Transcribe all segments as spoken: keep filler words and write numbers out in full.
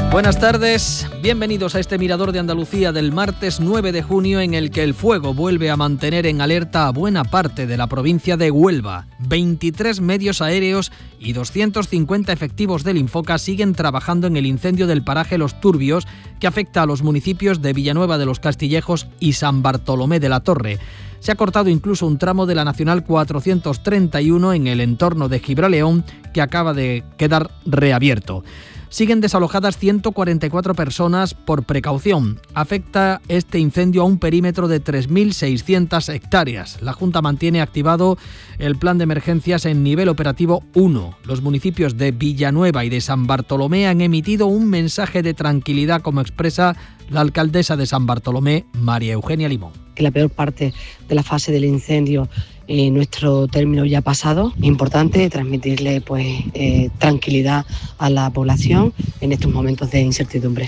Buenas tardes, bienvenidos a este Mirador de Andalucía del martes nueve de junio, en el que el fuego vuelve a mantener en alerta a buena parte de la provincia de Huelva. veintitrés medios aéreos y doscientos cincuenta efectivos del Infoca siguen trabajando en el incendio del paraje Los Turbios, que afecta a los municipios de Villanueva de los Castillejos y San Bartolomé de la Torre. Se ha cortado incluso un tramo de la Nacional cuatrocientos treinta y uno en el entorno de Gibraleón, que acaba de quedar reabierto. Siguen desalojadas ciento cuarenta y cuatro personas por precaución. Afecta este incendio a un perímetro de tres mil seiscientas hectáreas. La Junta mantiene activado el plan de emergencias en nivel operativo uno. Los municipios de Villanueva y de San Bartolomé han emitido un mensaje de tranquilidad, como expresa la alcaldesa de San Bartolomé, María Eugenia Limón. Que la peor parte de la fase del incendio en nuestro término ya pasado. Importante transmitirle pues eh, tranquilidad a la población en estos momentos de incertidumbre.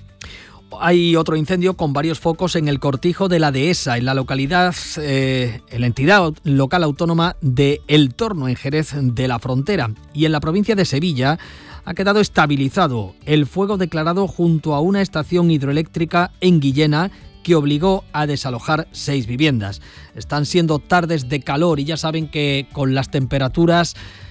Hay otro incendio con varios focos en el cortijo de la Dehesa, en la localidad, eh, en la entidad local autónoma de El Torno, en Jerez de la Frontera. Y en la provincia de Sevilla ha quedado estabilizado el fuego declarado junto a una estación hidroeléctrica en Guillena, que obligó a desalojar seis viviendas. Están siendo tardes de calor y ya saben que con las temperaturas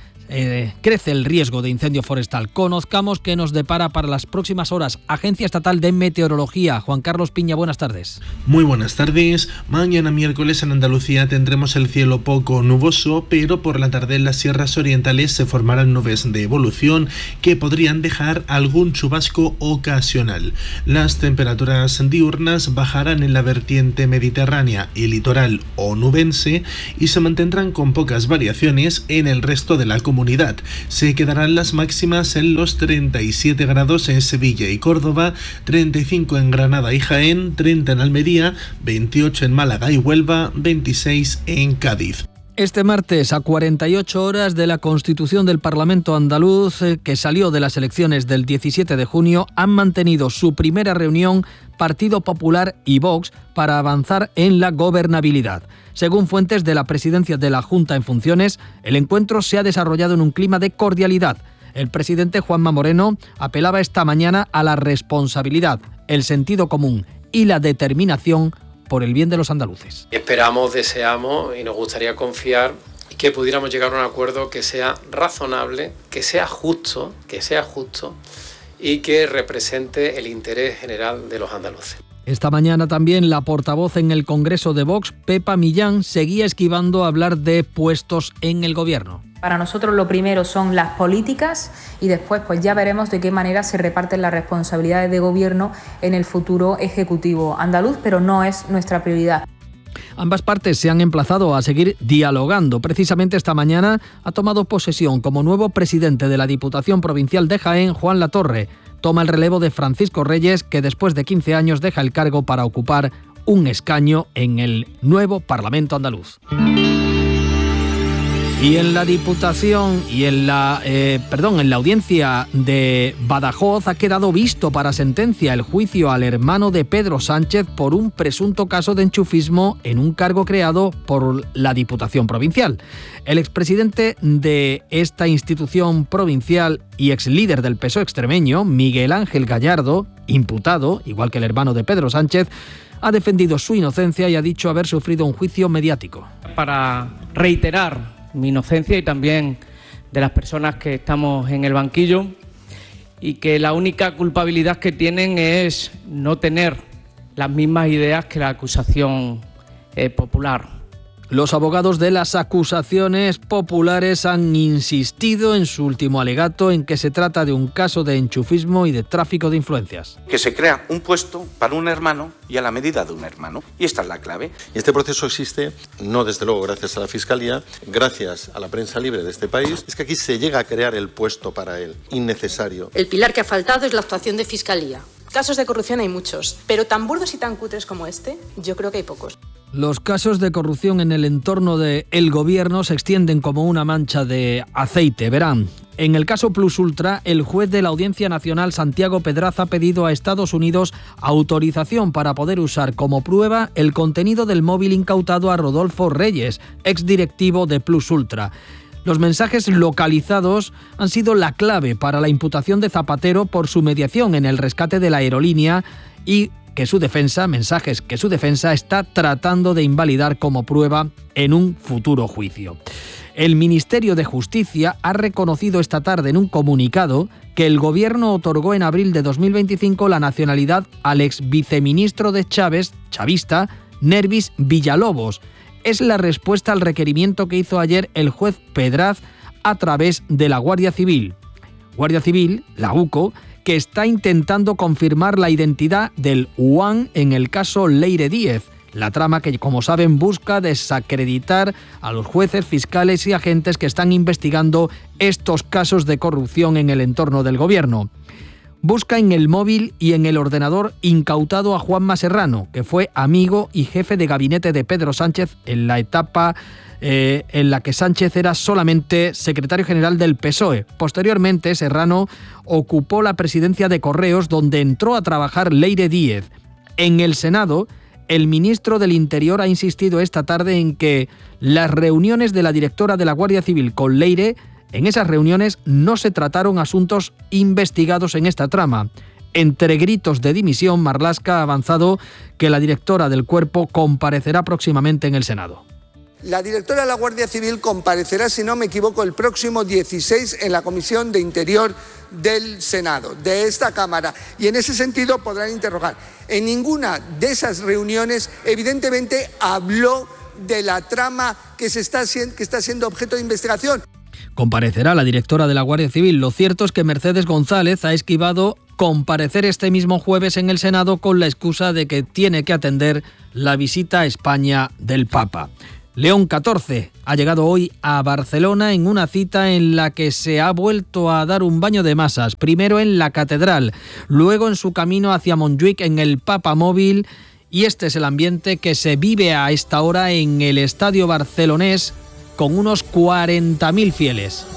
eh, crece el riesgo de incendio forestal. Conozcamos qué nos depara para las próximas horas. Agencia Estatal de Meteorología. Juan Carlos Piña, buenas tardes. Muy buenas tardes. Mañana miércoles en Andalucía tendremos el cielo poco nuboso, pero por la tarde en las sierras orientales se formarán nubes de evolución que podrían dejar algún chubasco ocasional. Las temperaturas diurnas bajarán en la vertiente mediterránea y litoral onubense y se mantendrán con pocas variaciones en el resto de la comunidad. Comunidad. Se quedarán las máximas en los treinta y siete grados en Sevilla y Córdoba, treinta y cinco en Granada y Jaén, treinta en Almería, veintiocho en Málaga y Huelva, veintiséis en Cádiz. Este martes, a cuarenta y ocho horas de la constitución del Parlamento andaluz, que salió de las elecciones del diecisiete de junio, han mantenido su primera reunión Partido Popular y Vox para avanzar en la gobernabilidad. Según fuentes de la presidencia de la Junta en funciones, el encuentro se ha desarrollado en un clima de cordialidad. El presidente Juanma Moreno apelaba esta mañana a la responsabilidad, el sentido común y la determinación por el bien de los andaluces. Esperamos, deseamos y nos gustaría confiar que pudiéramos llegar a un acuerdo que sea razonable, que sea justo, que sea justo y que represente el interés general de los andaluces. Esta mañana también la portavoz en el Congreso de Vox, Pepa Millán, seguía esquivando hablar de puestos en el gobierno. Para nosotros lo primero son las políticas y después pues ya veremos de qué manera se reparten las responsabilidades de gobierno en el futuro ejecutivo andaluz, pero no es nuestra prioridad. Ambas partes se han emplazado a seguir dialogando. Precisamente esta mañana ha tomado posesión como nuevo presidente de la Diputación Provincial de Jaén, Juan Latorre. Toma el relevo de Francisco Reyes, que después de quince años deja el cargo para ocupar un escaño en el nuevo Parlamento andaluz. Y en la Diputación y en la eh, perdón, en la audiencia de Badajoz ha quedado visto para sentencia el juicio al hermano de Pedro Sánchez por un presunto caso de enchufismo en un cargo creado por la Diputación Provincial. El expresidente de esta institución provincial y exlíder del P S O E extremeño, Miguel Ángel Gallardo, imputado, igual que el hermano de Pedro Sánchez, ha defendido su inocencia y ha dicho haber sufrido un juicio mediático. Para reiterar mi inocencia y también de las personas que estamos en el banquillo, y que la única culpabilidad que tienen es no tener las mismas ideas que la acusación eh, popular. Los abogados de las acusaciones populares han insistido en su último alegato en que se trata de un caso de enchufismo y de tráfico de influencias. Que se crea un puesto para un hermano y a la medida de un hermano. Y esta es la clave. Este proceso existe, no desde luego gracias a la Fiscalía, gracias a la prensa libre de este país. Es que aquí se llega a crear el puesto para él, innecesario. El pilar que ha faltado es la actuación de Fiscalía. Casos de corrupción hay muchos, pero tan burdos y tan cutres como este, yo creo que hay pocos. Los casos de corrupción en el entorno del gobierno se extienden como una mancha de aceite. Verán, en el caso Plus Ultra, el juez de la Audiencia Nacional, Santiago Pedraza, ha pedido a Estados Unidos autorización para poder usar como prueba el contenido del móvil incautado a Rodolfo Reyes, exdirectivo de Plus Ultra. Los mensajes localizados han sido la clave para la imputación de Zapatero por su mediación en el rescate de la aerolínea y que su defensa, mensajes que su defensa está tratando de invalidar como prueba en un futuro juicio. El Ministerio de Justicia ha reconocido esta tarde en un comunicado que el Gobierno otorgó en abril de dos mil veinticinco la nacionalidad al ex viceministro de Chávez, chavista, Nervis Villalobos. Es la respuesta al requerimiento que hizo ayer el juez Pedraz a través de la Guardia Civil. Guardia Civil, la U C O, que está intentando confirmar la identidad del U A N en el caso Leire Díez, la trama que, como saben, busca desacreditar a los jueces, fiscales y agentes que están investigando estos casos de corrupción en el entorno del gobierno. Busca en el móvil y en el ordenador incautado a Juanma Serrano, que fue amigo y jefe de gabinete de Pedro Sánchez en la etapa eh, en la que Sánchez era solamente secretario general del P S O E. Posteriormente, Serrano ocupó la presidencia de Correos, donde entró a trabajar Leire Díez. En el Senado, el ministro del Interior ha insistido esta tarde en que las reuniones de la directora de la Guardia Civil con Leire, en esas reuniones no se trataron asuntos investigados en esta trama. Entre gritos de dimisión, Marlaska ha avanzado que la directora del cuerpo comparecerá próximamente en el Senado. La directora de la Guardia Civil comparecerá, si no me equivoco, el próximo dieciséis en la Comisión de Interior del Senado, de esta Cámara, y en ese sentido podrán interrogar. En ninguna de esas reuniones, evidentemente, habló de la trama que, se está, que está siendo objeto de investigación. Comparecerá la directora de la Guardia Civil. Lo cierto es que Mercedes González ha esquivado comparecer este mismo jueves en el Senado con la excusa de que tiene que atender la visita a España del Papa. León catorce ha llegado hoy a Barcelona en una cita en la que se ha vuelto a dar un baño de masas, primero en la Catedral, luego en su camino hacia Montjuic en el Papamóvil, y este es el ambiente que se vive a esta hora en el estadio barcelonés con unos cuarenta mil fieles.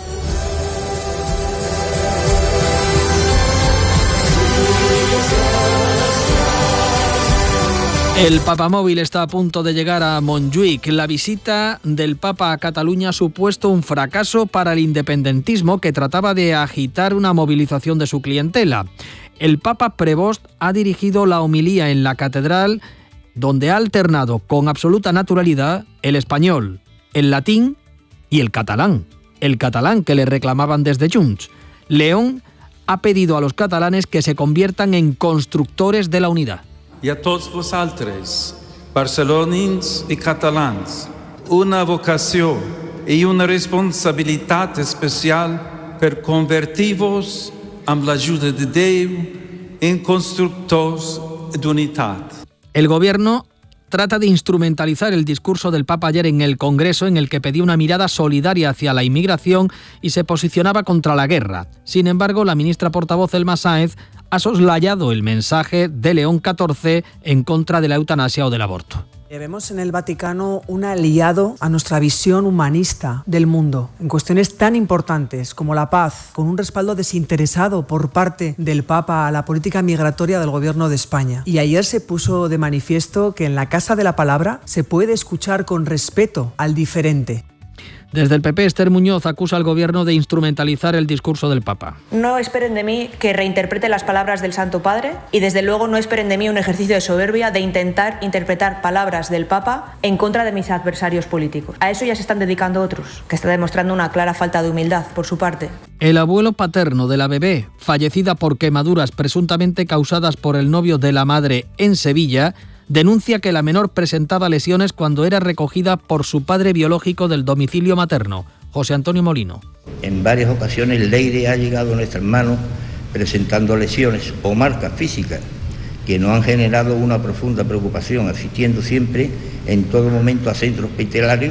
El Papamóvil está a punto de llegar a Montjuic. La visita del Papa a Cataluña ha supuesto un fracaso para el independentismo, que trataba de agitar una movilización de su clientela. El Papa Prevost ha dirigido la homilía en la catedral, donde ha alternado con absoluta naturalidad el español, el latín y el catalán. El catalán que le reclamaban desde Junts. León ha pedido a los catalanes que se conviertan en constructores de la unidad. I a tots vosaltres, barcelonins i catalans, una vocació i una responsabilitat especial per convertir-vos, amb l'ajuda de Déu, en constructors d'unitat. El gobierno trata de instrumentalizar el discurso del Papa ayer en el Congreso, en el que pedía una mirada solidaria hacia la inmigración y se posicionaba contra la guerra. Sin embargo, la ministra portavoz Elma Sáenz ha soslayado el mensaje de León catorce en contra de la eutanasia o del aborto. Vemos en el Vaticano un aliado a nuestra visión humanista del mundo, en cuestiones tan importantes como la paz, con un respaldo desinteresado por parte del Papa a la política migratoria del Gobierno de España. Y ayer se puso de manifiesto que en la Casa de la Palabra se puede escuchar con respeto al diferente. Desde el P P, Esther Muñoz acusa al Gobierno de instrumentalizar el discurso del Papa. No esperen de mí que reinterprete las palabras del Santo Padre y desde luego no esperen de mí un ejercicio de soberbia de intentar interpretar palabras del Papa en contra de mis adversarios políticos. A eso ya se están dedicando otros, que está demostrando una clara falta de humildad por su parte. El abuelo paterno de la bebé, fallecida por quemaduras presuntamente causadas por el novio de la madre en Sevilla, denuncia que la menor presentaba lesiones cuando era recogida por su padre biológico del domicilio materno, José Antonio Molino. En varias ocasiones Leire ha llegado a nuestras manos presentando lesiones o marcas físicas que nos han generado una profunda preocupación, asistiendo siempre en todo momento a centros hospitalarios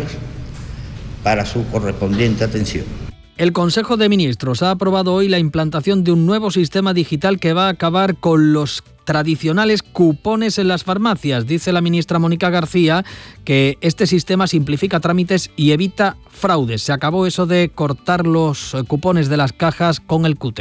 para su correspondiente atención. El Consejo de Ministros ha aprobado hoy la implantación de un nuevo sistema digital que va a acabar con los tradicionales cupones en las farmacias. Dice la ministra Mónica García que este sistema simplifica trámites y evita fraudes. Se acabó eso de cortar los cupones de las cajas con el cúter.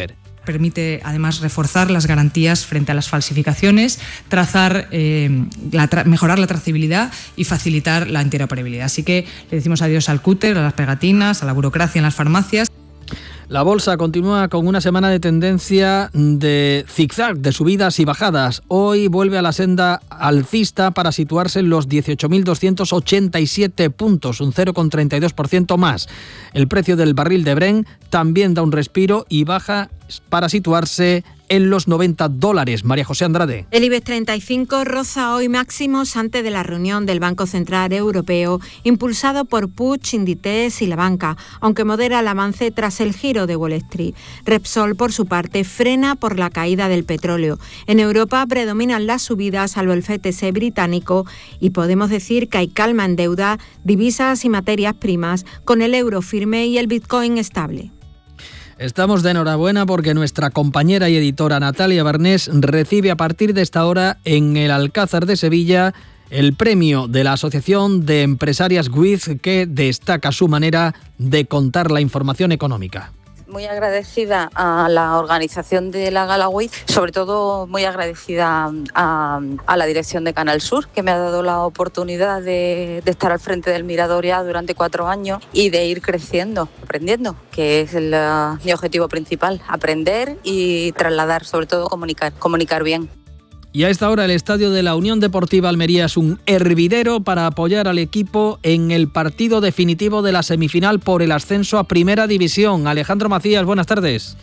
permite además reforzar las garantías frente a las falsificaciones, trazar, eh, la tra- mejorar la trazabilidad y facilitar la interoperabilidad. Así que le decimos adiós al cúter, a las pegatinas, a la burocracia en las farmacias. La bolsa continúa con una semana de tendencia de zigzag, de subidas y bajadas. Hoy vuelve a la senda alcista para situarse en los dieciocho mil doscientos ochenta y siete puntos, un cero coma treinta y dos por ciento más. El precio del barril de Brent también da un respiro y baja para situarse en los noventa dólares. María José Andrade. El IBEX treinta y cinco roza hoy máximos antes de la reunión del Banco Central Europeo, impulsado por Puig, Inditex y la banca, aunque modera el avance tras el giro de Wall Street. Repsol, por su parte, frena por la caída del petróleo. En Europa predominan las subidas, salvo el F T S E británico, y podemos decir que hay calma en deuda, divisas y materias primas, con el euro firme y el Bitcoin estable. Estamos de enhorabuena porque nuestra compañera y editora Natalia Barnés recibe a partir de esta hora en el Alcázar de Sevilla el premio de la Asociación de Empresarias W I Z, que destaca su manera de contar la información económica. Muy agradecida a la organización de la Gala W I Z, sobre todo muy agradecida a, a la dirección de Canal Sur, que me ha dado la oportunidad de, de estar al frente del Mirador ya durante cuatro años y de ir creciendo, aprendiendo, que es el, uh, mi objetivo principal, aprender y trasladar, sobre todo comunicar, comunicar bien. Y a esta hora el estadio de la Unión Deportiva Almería es un hervidero para apoyar al equipo en el partido definitivo de la semifinal por el ascenso a Primera División. Alejandro Macías, buenas tardes.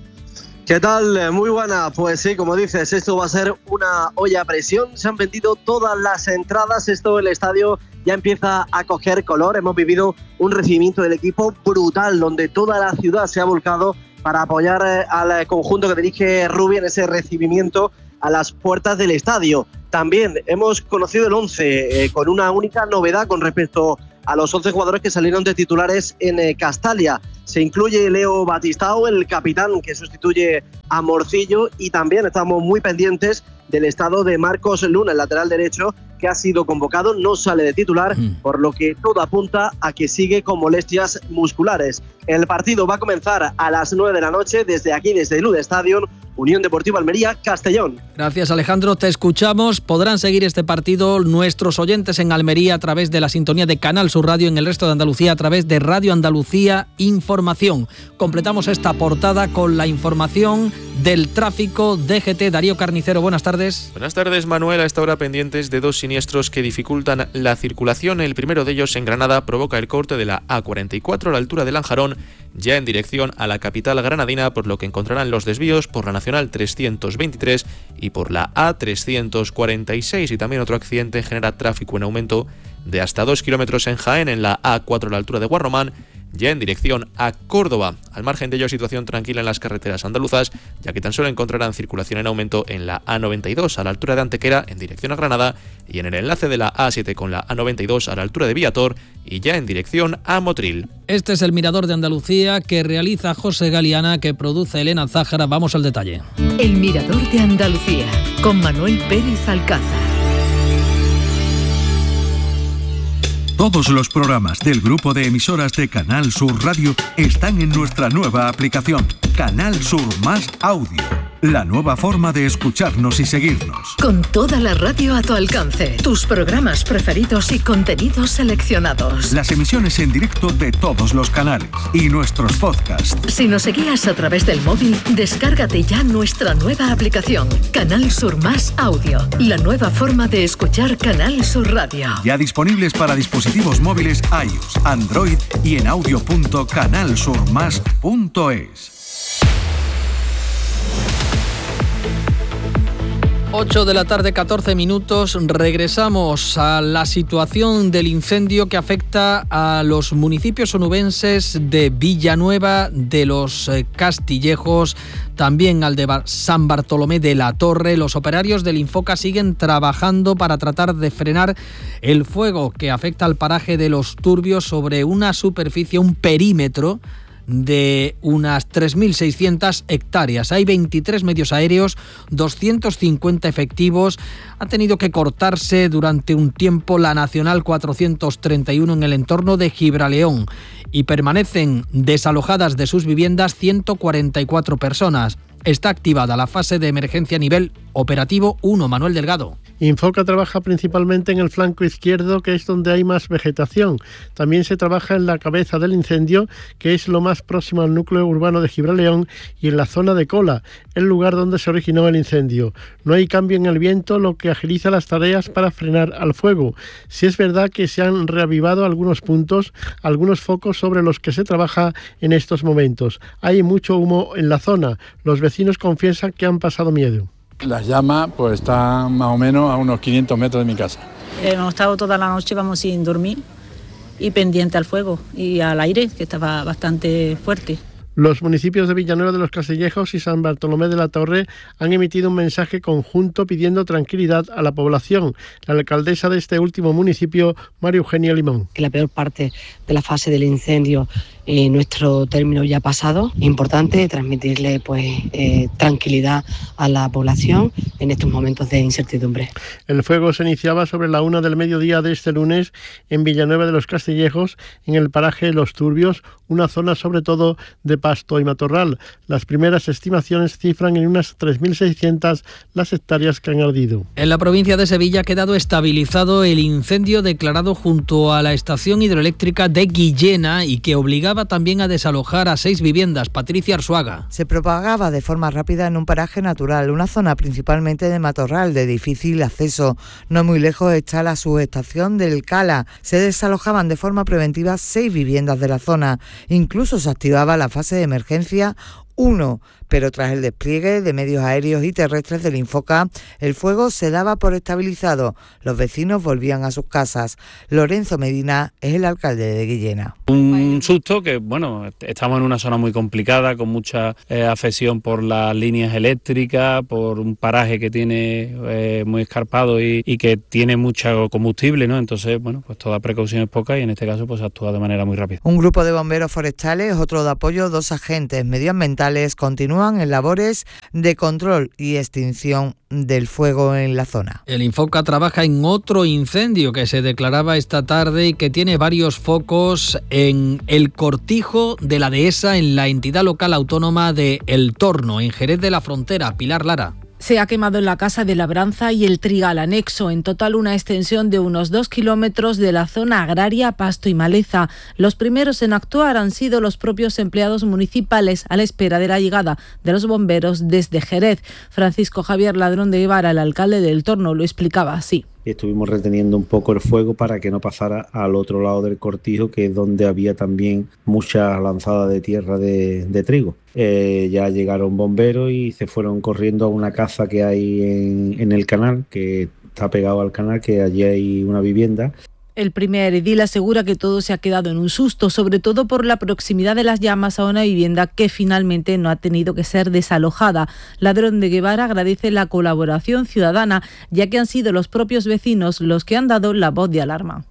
¿Qué tal? Muy buena. Pues sí, como dices, esto va a ser una olla a presión. Se han vendido todas las entradas. Esto, el estadio ya empieza a coger color. Hemos vivido un recibimiento del equipo brutal, donde toda la ciudad se ha volcado para apoyar al conjunto que dirige Rubi en ese recibimiento a las puertas del estadio. También hemos conocido el once eh, con una única novedad con respecto a los once jugadores que salieron de titulares en eh, Castalia. Se incluye Leo Batistao, el capitán que sustituye a Morcillo, y también estamos muy pendientes del estado de Marcos Luna, el lateral derecho, que ha sido convocado, no sale de titular, mm. por lo que todo apunta a que sigue con molestias musculares. El partido va a comenzar a las nueve de la noche desde aquí, desde el U D Stadium, Unión Deportiva Almería, Castellón. Gracias, Alejandro, te escuchamos. Podrán seguir este partido nuestros oyentes en Almería a través de la sintonía de Canal Sur Radio, en el resto de Andalucía a través de Radio Andalucía Información. Completamos esta portada con la información del tráfico. D G T, Darío Carnicero, buenas tardes. Buenas tardes, Manuel. A esta hora pendientes de dos siniestros que dificultan la circulación. El primero de ellos en Granada provoca el corte de la A cuarenta y cuatro a la altura de Lanjarón, ya en dirección a la capital granadina, por lo que encontrarán los desvíos por la Nacional trescientos veintitrés y por la A trescientos cuarenta y seis. Y también otro accidente genera tráfico en aumento de hasta dos kilómetros en Jaén, en la A cuatro a la altura de Guarromán, ya en dirección a Córdoba. Al margen de ello, situación tranquila en las carreteras andaluzas, ya que tan solo encontrarán circulación en aumento en la A noventa y dos a la altura de Antequera, en dirección a Granada, y en el enlace de la A siete con la A noventa y dos a la altura de Viator, y ya en dirección a Motril. Este es el Mirador de Andalucía que realiza José Galiana, que produce Elena Zájara. Vamos al detalle. El Mirador de Andalucía, con Manuel Pérez Alcázar. Todos los programas del grupo de emisoras de Canal Sur Radio están en nuestra nueva aplicación, Canal Sur Más Audio. La nueva forma de escucharnos y seguirnos. Con toda la radio a tu alcance, tus programas preferidos y contenidos seleccionados. Las emisiones en directo de todos los canales y nuestros podcasts. Si nos seguías a través del móvil, descárgate ya nuestra nueva aplicación, Canal Sur Más Audio. La nueva forma de escuchar Canal Sur Radio. Ya disponibles para dispositivos móviles iOS, Android y en audio punto canal sur más punto es. ocho de la tarde, catorce minutos. Regresamos a la situación del incendio que afecta a los municipios onubenses de Villanueva de los Castillejos, también al de San Bartolomé de la Torre. Los operarios del Infoca siguen trabajando para tratar de frenar el fuego que afecta al paraje de Los Turbios sobre una superficie, un perímetro de unas tres mil seiscientas hectáreas. Hay veintitrés medios aéreos, doscientos cincuenta efectivos. Ha tenido que cortarse durante un tiempo la Nacional cuatrocientos treinta y uno en el entorno de Gibraleón y permanecen desalojadas de sus viviendas ciento cuarenta y cuatro personas. Está activada la fase de emergencia a nivel operativo uno. Manuel Delgado. Infoca trabaja principalmente en el flanco izquierdo, que es donde hay más vegetación. También se trabaja en la cabeza del incendio, que es lo más próximo al núcleo urbano de Gibraleón, y en la zona de Cola, el lugar donde se originó el incendio. No hay cambio en el viento, lo que agiliza las tareas para frenar al fuego. Si es verdad que se han reavivado algunos puntos, algunos focos sobre los que se trabaja en estos momentos. Hay mucho humo en la zona. Los vecinos confiesan que han pasado miedo. Las llamas pues están más o menos a unos quinientos metros de mi casa. Hemos estado toda la noche, vamos, sin dormir y pendiente al fuego y al aire, que estaba bastante fuerte. Los municipios de Villanueva de los Castillejos y San Bartolomé de la Torre han emitido un mensaje conjunto pidiendo tranquilidad a la población. La alcaldesa de este último municipio, María Eugenia Limón. Que la peor parte de la fase del incendio eh, nuestro término ya pasado. Importante transmitirle pues eh, tranquilidad a la población en estos momentos de incertidumbre. El fuego se iniciaba sobre la una del mediodía de este lunes en Villanueva de los Castillejos, en el paraje Los Turbios, una zona sobre todo de pasto y matorral. Las primeras estimaciones cifran en unas tres mil seiscientas las hectáreas que han ardido. En la provincia de Sevilla ha quedado estabilizado el incendio declarado junto a la estación hidroeléctrica de Guillena y que obligaba también a desalojar a seis viviendas. Patricia Arzuaga. Se propagaba de forma rápida en un paraje natural, una zona principalmente de matorral de difícil acceso. No muy lejos está la subestación del Cala. Se desalojaban de forma preventiva seis viviendas de la zona. Incluso se activaba la fase de emergencia uno, pero tras el despliegue de medios aéreos y terrestres del Infoca, el fuego se daba por estabilizado. Los vecinos volvían a sus casas. Lorenzo Medina es el alcalde de Guillena. Un susto que, bueno, estamos en una zona muy complicada, con mucha eh, afección por las líneas eléctricas, por un paraje que tiene eh, muy escarpado y, y que tiene mucho combustible, ¿no? Entonces, bueno, pues toda precaución es poca y en este caso pues actúa de manera muy rápida. Un grupo de bomberos forestales, otro de apoyo, dos agentes medioambientales continúan en labores de control y extinción del fuego en la zona. El Infoca trabaja en otro incendio que se declaraba esta tarde y que tiene varios focos en el Cortijo de la Dehesa, en la entidad local autónoma de El Torno, en Jerez de la Frontera. Pilar Lara. Se ha quemado en la Casa de Labranza y el Trigal anexo, en total una extensión de unos dos kilómetros de la zona agraria, pasto y maleza. Los primeros en actuar han sido los propios empleados municipales a la espera de la llegada de los bomberos desde Jerez. Francisco Javier Ladrón de Guevara, el alcalde del Torno, lo explicaba así. Estuvimos reteniendo un poco el fuego para que no pasara al otro lado del cortijo, que es donde había también mucha lanzada de tierra de, de trigo. Eh, ya llegaron bomberos y se fueron corriendo a una casa que hay en, en el canal, que está pegado al canal, que allí hay una vivienda. El primer edil asegura que todo se ha quedado en un susto, sobre todo por la proximidad de las llamas a una vivienda que finalmente no ha tenido que ser desalojada. Ladrón de Guevara agradece la colaboración ciudadana, ya que han sido los propios vecinos los que han dado la voz de alarma.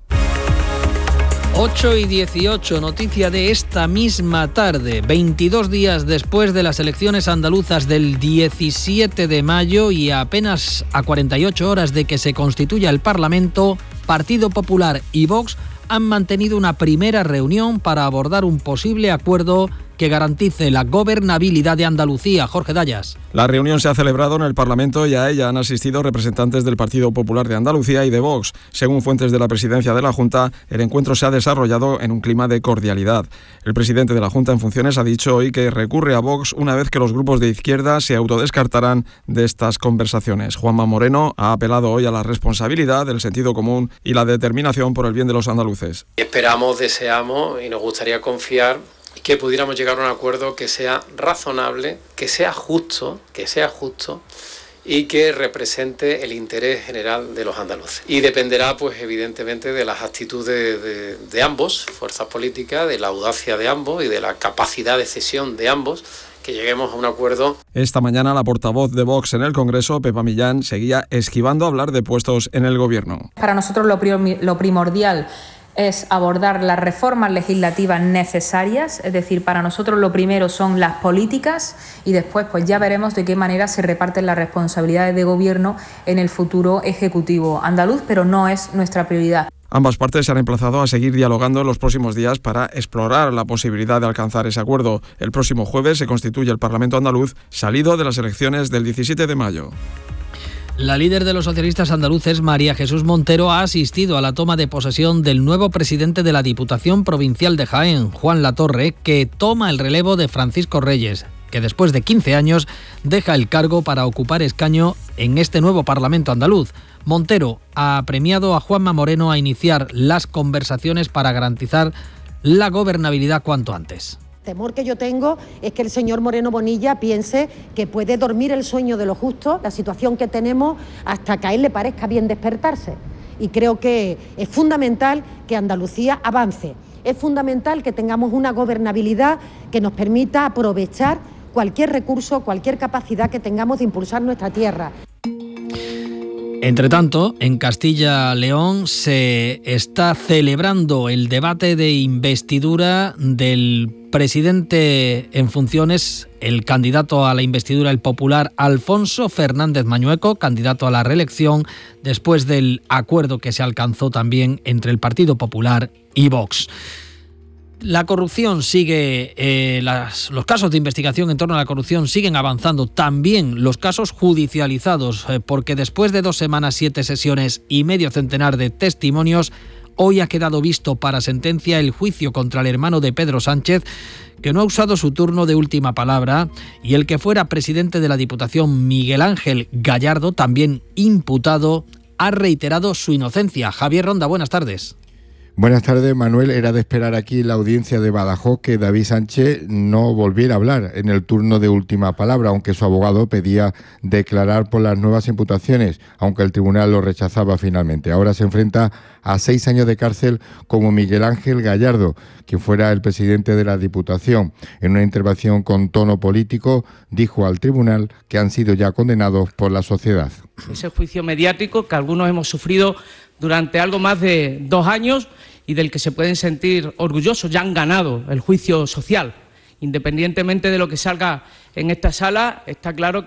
ocho y dieciocho, noticia de esta misma tarde, veintidós días después de las elecciones andaluzas del diecisiete de mayo y apenas a cuarenta y ocho horas de que se constituya el Parlamento, Partido Popular y Vox han mantenido una primera reunión para abordar un posible acuerdo que garantice la gobernabilidad de Andalucía. Jorge Dayas. La reunión se ha celebrado en el Parlamento y a ella han asistido representantes del Partido Popular de Andalucía y de Vox. Según fuentes de la presidencia de la Junta, el encuentro se ha desarrollado en un clima de cordialidad. El presidente de la Junta en funciones ha dicho hoy que recurre a Vox una vez que los grupos de izquierda se autodescartaran de estas conversaciones. Juanma Moreno ha apelado hoy a la responsabilidad, el sentido común y la determinación por el bien de los andaluces. Esperamos, deseamos y nos gustaría confiar que pudiéramos llegar a un acuerdo que sea razonable, que sea justo, que sea justo y que represente el interés general de los andaluces. Y dependerá, pues evidentemente, de las actitudes de, de ambos, fuerzas políticas, de la audacia de ambos y de la capacidad de cesión de ambos, que lleguemos a un acuerdo. Esta mañana la portavoz de Vox en el Congreso, Pepa Millán, seguía esquivando hablar de puestos en el Gobierno. Para nosotros lo, prim- lo primordial es abordar las reformas legislativas necesarias, es decir, para nosotros lo primero son las políticas y después pues ya veremos de qué manera se reparten las responsabilidades de gobierno en el futuro ejecutivo andaluz, pero no es nuestra prioridad. Ambas partes se han emplazado a seguir dialogando en los próximos días para explorar la posibilidad de alcanzar ese acuerdo. El próximo jueves se constituye el Parlamento andaluz, salido de las elecciones del diecisiete de mayo. La líder de los socialistas andaluces, María Jesús Montero, ha asistido a la toma de posesión del nuevo presidente de la Diputación Provincial de Jaén, Juan Latorre, que toma el relevo de Francisco Reyes, que después de quince años deja el cargo para ocupar escaño en este nuevo Parlamento andaluz. Montero ha premiado a Juanma Moreno a iniciar las conversaciones para garantizar la gobernabilidad cuanto antes. El temor que yo tengo es que el señor Moreno Bonilla piense que puede dormir el sueño de lo justo, la situación que tenemos, hasta que a él le parezca bien despertarse. Y creo que es fundamental que Andalucía avance. Es fundamental que tengamos una gobernabilidad que nos permita aprovechar cualquier recurso, cualquier capacidad que tengamos de impulsar nuestra tierra. Entre tanto, en Castilla-León se está celebrando el debate de investidura del presidente en funciones, el candidato a la investidura, el popular Alfonso Fernández Mañueco, candidato a la reelección, después del acuerdo que se alcanzó también entre el Partido Popular y Vox. La corrupción sigue, eh, las, los casos de investigación en torno a la corrupción siguen avanzando, también los casos judicializados, eh, porque después de dos semanas, siete sesiones y medio centenar de testimonios, hoy ha quedado visto para sentencia el juicio contra el hermano de Pedro Sánchez, que no ha usado su turno de última palabra, y el que fuera presidente de la Diputación, Miguel Ángel Gallardo, también imputado, ha reiterado su inocencia. Javier Ronda, buenas tardes. Buenas tardes, Manuel. Era de esperar aquí en la audiencia de Badajoz que David Sánchez no volviera a hablar en el turno de última palabra, aunque su abogado pedía declarar por las nuevas imputaciones, aunque el tribunal lo rechazaba finalmente. Ahora se enfrenta a seis años de cárcel como Miguel Ángel Gallardo, quien fuera el presidente de la Diputación. En una intervención con tono político, dijo al tribunal que han sido ya condenados por la sociedad. Ese juicio mediático que algunos hemos sufrido durante algo más de dos años y del que se pueden sentir orgullosos, ya han ganado el juicio social. Independientemente de lo que salga en esta sala, está claro que